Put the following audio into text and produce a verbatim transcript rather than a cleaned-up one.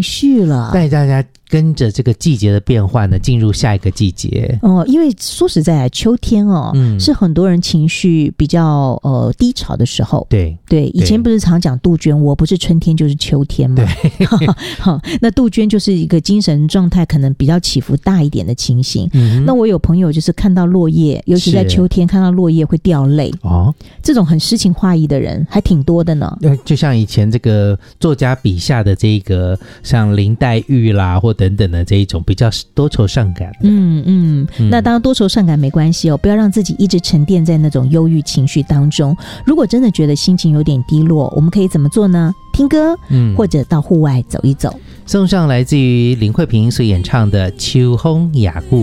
绪了， 带大家跟着这个季节的变换呢，进入下一个季节。 哦，因为说实在，秋天哦，嗯、是很多人情绪比较呃低潮的时候。 对对，以前不是常讲杜鹃窝，不是春天就是秋天嘛。 对， 好，那杜鹃就是一个精神状态可能比较起伏大一点的情形。嗯、那我有朋友就是看到落叶，尤其在秋天看到落叶会掉泪哦，这种很诗情画意的人还挺多的呢。 就像以前这个作家笔下的这个像林黛玉啦或等等的这一种比较多愁善感的。 嗯嗯，那当然多愁善感没关系哦，不要让自己一直沉淀在那种忧郁情绪当中。如果真的觉得心情有点低落，我们可以怎么做呢？听歌，嗯，或者到户外走一走。 送上来自于林慧萍所演唱的《秋风雅故》。